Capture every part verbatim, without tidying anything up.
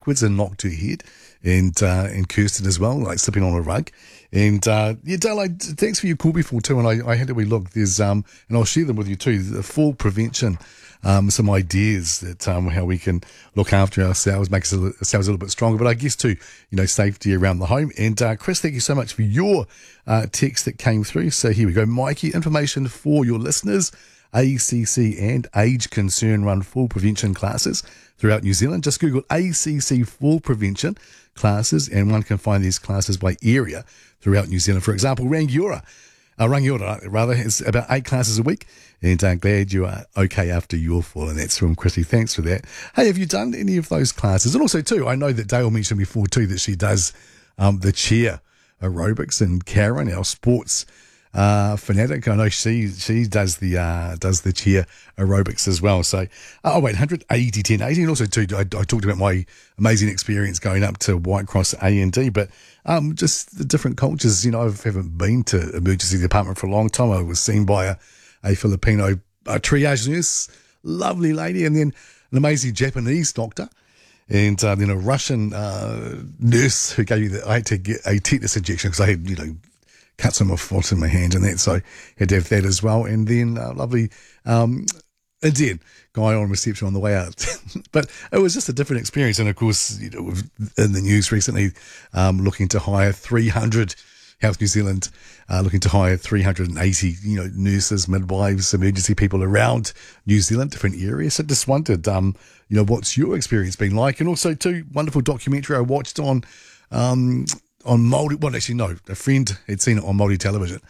backwards and knocked her head, and uh, and Kirsten as well, like slipping on a rug. And uh, yeah, Dale, I, thanks for your call before too. And I, I had a wee look. There's um, and I'll share them with you too. The fall prevention, um, some ideas that um, how we can look after ourselves, make ourselves a little bit stronger. But I guess too, you know, safety around the home. And uh, Chris, thank you so much for your uh, text that came through. So here we go, Mikey. Information for your listeners. A C C and Age Concern run fall prevention classes throughout New Zealand. Just Google A C C fall prevention classes, and one can find these classes by area throughout New Zealand. For example, Rangiora, uh, Rangiora rather, is about eight classes a week, and I'm glad you are okay after your fall, and that's from Chrissy. Thanks for that. Hey, have you done any of those classes? And also, too, I know that Dale mentioned before, too, that she does um, the chair aerobics, and Karen, our sports uh fanatic, I know she she does the uh does the chair aerobics as well. So oh wait, one hundred eighty ten eighty. And also too, I, I talked about my amazing experience going up to White Cross A and D, but um just the different cultures. You know, I haven't been to emergency department for a long time. I was seen by a, a Filipino a triage nurse, lovely lady, and then an amazing Japanese doctor, and uh, then a Russian uh nurse who gave me the I had to get a tetanus injection because I had, you know, cut some off foot in my hand and that, so I had to have that as well. And then uh, lovely um, Indian guy on reception on the way out. But it was just a different experience. And of course, you know, in the news recently, um, looking to hire three hundred, Health New Zealand uh, looking to hire three hundred eighty, you know, nurses, midwives, emergency people around New Zealand, different areas. So just wondered, um, you know, what's your experience been like? And also, too, wonderful documentary I watched on um, on Māori, well, actually, no, a friend had seen it on Māori television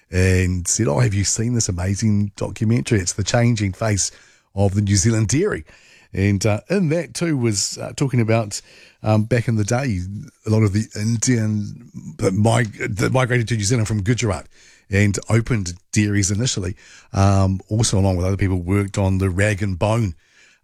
and said, oh, have you seen this amazing documentary? It's the changing face of the New Zealand dairy. And uh, in that, too, was uh, talking about um, back in the day, a lot of the Indian that, mig- that migrated to New Zealand from Gujarat and opened dairies initially. Um, also, along with other people, worked on the rag and bone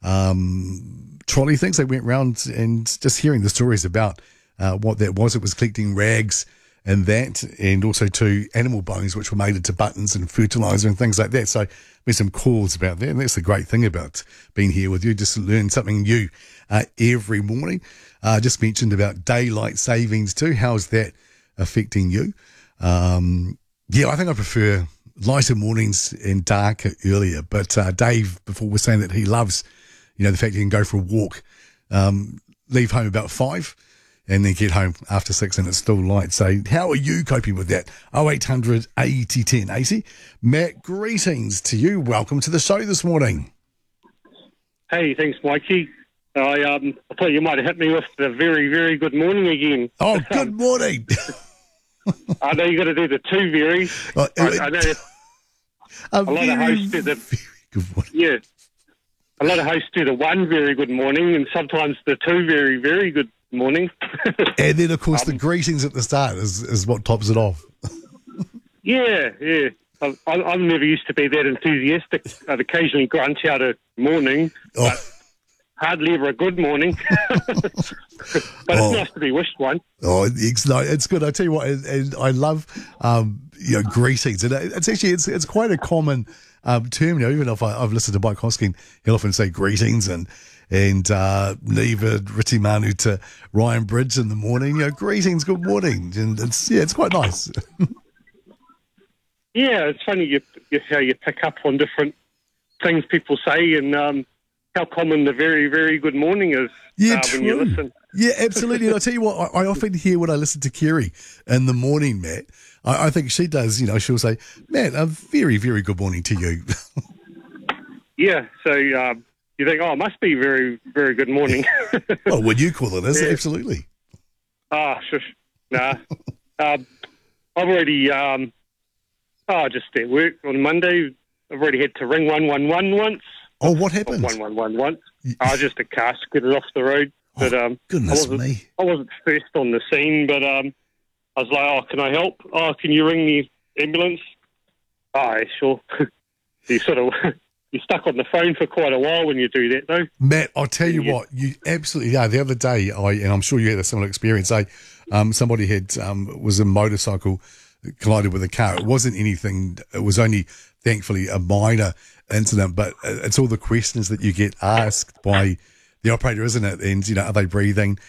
um, trolley things. They went around, and just hearing the stories about Uh, what that was. It was collecting rags and that, and also to animal bones, which were made into buttons and fertilizer and things like that. So there's some calls about that, and that's the great thing about being here with you, just to learn something new uh, every morning. I uh, just mentioned about daylight savings too. How's that affecting you? Um, yeah, I think I prefer lighter mornings and darker earlier. But uh, Dave, before, was saying that he loves, you know, the fact you can go for a walk, um, leave home about five, and then get home after six and it's still light. So how are you coping with that? oh eight hundred eighty ten eighty. Matt, greetings to you. Welcome to the show this morning. Hey, thanks, Mikey. I um, I thought you might have hit me with the very, very good morning again. Oh, good morning. I know you got to do the two very. Oh, I, I know a, a lot very, of hosts do the very good morning. Yeah, a lot of hosts do the one very good morning, and sometimes the two very, very good morning. And then, of course, um, the greetings at the start is, is what tops it off. Yeah, yeah. I, I, I'm never used to be that enthusiastic. I'd occasionally grunt out a morning, Oh. but hardly ever a good morning. But Oh. it's nice to be wished one. Oh, it's, no, it's good. I tell you what, and, and I love um, you know, greetings, and it's actually it's it's quite a common um, term. You know, even if I, I've listened to Mike Hosking, he'll often say greetings, and and uh, Neva Ritimanu to Ryan Bridge in the morning. You know, greetings, good morning, and it's yeah, it's quite nice. Yeah, it's funny you, you, how you pick up on different things people say, and um, how common the very, very good morning is Yeah, uh, when you true. listen. Yeah, absolutely. And I'll tell you what, I, I often hear when I listen to Kerry in the morning, Matt, I, I think she does, you know, she'll say, Matt, a very, very good morning to you. Yeah, so um, you think, oh, it must be very, very good morning. Well, what you call it is, Yeah. absolutely. Ah, shush. Nah. um, I've already, um, oh, just at work on Monday, I've already had to ring one one one once. Oh, what happened? one one one once. Oh, just a car skidded off the road. But, um, Goodness I wasn't, me. I wasn't first on the scene, but um, I was like, oh, can I help? Oh, can you ring the ambulance? Oh, yeah, sure. You sort of, you're stuck on the phone for quite a while when you do that, though. Matt, I'll tell you Yeah. what, you absolutely are. The other day, I and I'm sure you had a similar experience. I, um, somebody had um, was a motorcycle collided with a car. It wasn't anything. It was only, thankfully, a minor incident. But it's all the questions that you get asked by the operator, isn't it? And you know, are they breathing?